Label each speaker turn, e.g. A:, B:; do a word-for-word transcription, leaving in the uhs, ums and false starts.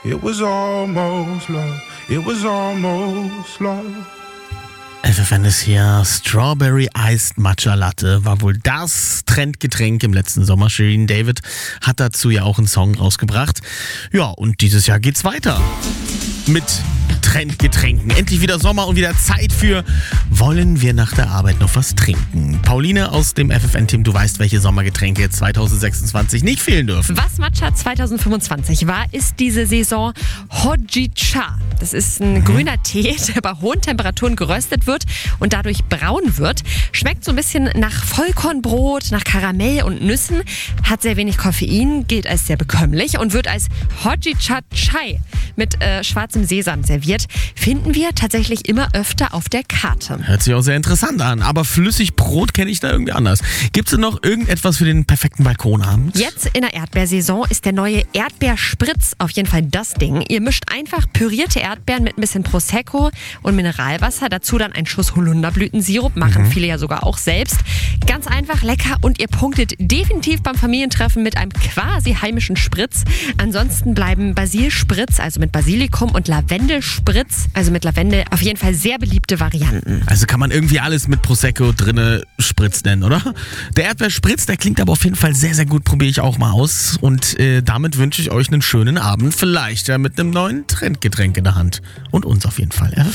A: It was almost love. It was almost love.
B: F F N ist hier. Strawberry Iced Matcha Latte war wohl das Trendgetränk im letzten Sommer. Shirin David hat dazu ja auch einen Song rausgebracht. Ja, und dieses Jahr geht's weiter mit Trendgetränken. Endlich wieder Sommer und wieder Zeit für Wollen wir nach der Arbeit noch was trinken? Pauline aus dem F F N-Team, du weißt, welche Sommergetränke jetzt zwanzig sechsundzwanzig nicht fehlen dürfen.
C: Was Matcha zwanzig fünfundzwanzig war, ist diese Saison Hojicha. Das ist ein mhm. grüner Tee, der bei hohen Temperaturen geröstet wird und dadurch braun wird. Schmeckt so ein bisschen nach Vollkornbrot, nach Karamell und Nüssen, hat sehr wenig Koffein, gilt als sehr bekömmlich und wird als Hojicha Chai mit äh, schwarzem Sesam serviert. Finden wir tatsächlich immer öfter auf der Karte.
B: Hört sich auch sehr interessant an, aber Flüssigbrot kenne ich da irgendwie anders. Gibt es denn noch irgendetwas für den perfekten Balkonabend?
C: Jetzt in der Erdbeersaison ist der neue Erdbeerspritz auf jeden Fall das Ding. Ihr mischt einfach pürierte Erdbeeren mit ein bisschen Prosecco und Mineralwasser, dazu dann einen Schuss Holunderblütensirup, machen mhm. viele ja sogar auch selbst. Ganz einfach, lecker und ihr punktet definitiv beim Familientreffen mit einem quasi heimischen Spritz. Ansonsten bleiben Basilspritz, also mit Basilikum, und Lavendelspritz, also mit Lavendel, auf jeden Fall sehr beliebte Varianten.
B: Also kann man irgendwie alles mit Prosecco drinne Spritz nennen, oder? Der Erdbeerspritz, der klingt aber auf jeden Fall sehr, sehr gut, probiere ich auch mal aus. Und äh, damit wünsche ich euch einen schönen Abend, vielleicht ja mit einem neuen Trendgetränk in der Hand. Und uns auf jeden Fall. Ja?